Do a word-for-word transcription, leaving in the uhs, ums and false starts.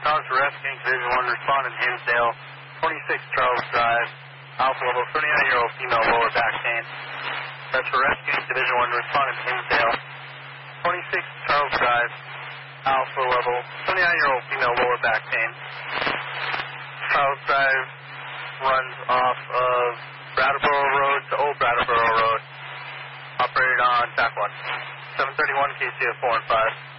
cause for rescuing Division one respond in Hinsdale, twenty-six Charles Drive, alpha level, thirty-nine-year-old female lower back pain. That's for rescuing Division one respond in Hinsdale, twenty-six Charles Drive, alpha level, twenty-nine-year-old female lower back pain. Charles Drive runs off of Brattleboro Road to Old Brattleboro Road, operated on track one. seven thirty-one K C F four and five.